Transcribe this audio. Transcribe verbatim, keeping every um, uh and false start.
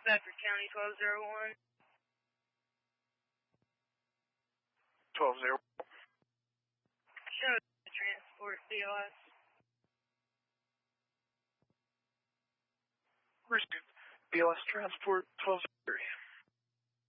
Stafford County, twelve zero one. twelve zero. Show the transport B O S. Received. B L S transport twelve zero three.